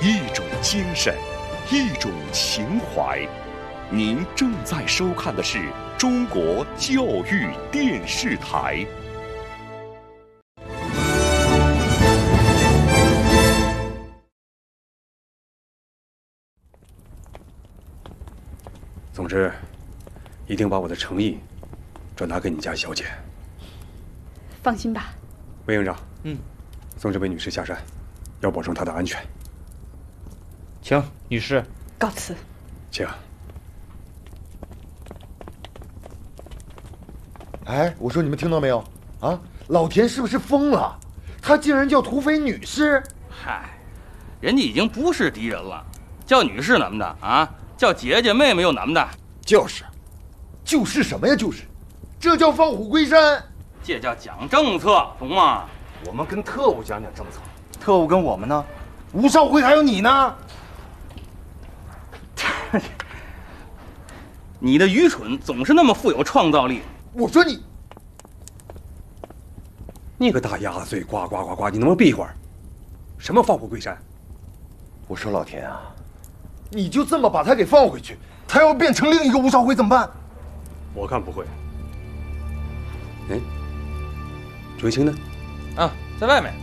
一种精神，一种情怀。您正在收看的是中国教育电视台。 总之，一定把我的诚意转达给你家小姐。 放心吧。 魏营长，送这位女士下山，要保证她的安全。 请女士告辞。 请。 哎，我说你们听到没有？啊，老田是不是疯了？他竟然叫土匪女士！ 嗨，人家已经不是敌人了，叫女士怎么的啊？叫姐姐妹妹又怎么的？ 就是什么呀？这叫放虎归山。 这叫讲政策，懂吗？ 我们跟特务讲政策，特务跟我们呢，吴少辉还有你呢。 你的愚蠢总是那么富有创造力。 我说你个大鸭子嘴，呱呱呱呱！你能不能闭一会儿？什么放虎归山？ 我说老田啊，你就这么把他给放回去，他要变成另一个吴少辉怎么办？ 我看不会。哎，竹青呢？ 啊，在外面。